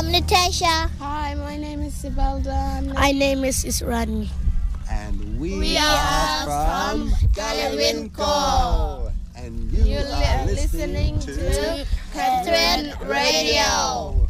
I'm Natasha. Hi, my name is Sibelda. My name is Israni. And we are from Galewinco. And you are listening to Catherine Radio.